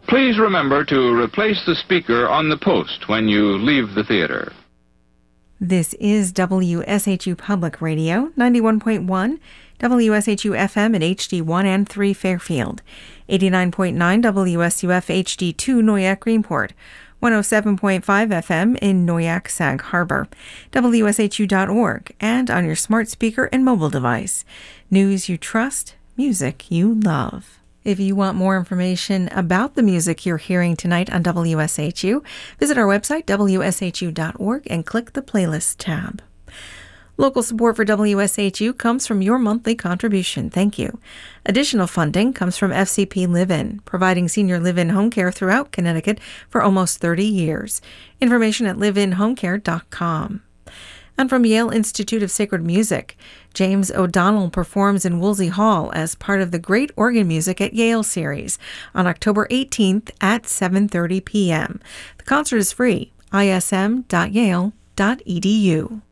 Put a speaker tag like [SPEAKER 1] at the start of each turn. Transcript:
[SPEAKER 1] Please remember to replace the speaker on the post when you leave the theater.
[SPEAKER 2] This is WSHU Public Radio, 91.1, WSHU FM at HD1 and 3 Fairfield, 89.9 WSUF HD2 Noyak Greenport, 107.5 FM in Noyak Sag Harbor, WSHU.org, and on your smart speaker and mobile device. News you trust, music you love. If you want more information about the music you're hearing tonight on WSHU, visit our website, WSHU.org, and click the Playlist tab. Local support for WSHU comes from your monthly contribution. Thank you. Additional funding comes from FCP Live-In, providing senior live-in home care throughout Connecticut for almost 30 years. Information at liveinhomecare.com. And from Yale Institute of Sacred Music, James O'Donnell performs in Woolsey Hall as part of the Great Organ Music at Yale series on October 18th at 7:30 p.m. The concert is free. ism.yale.edu.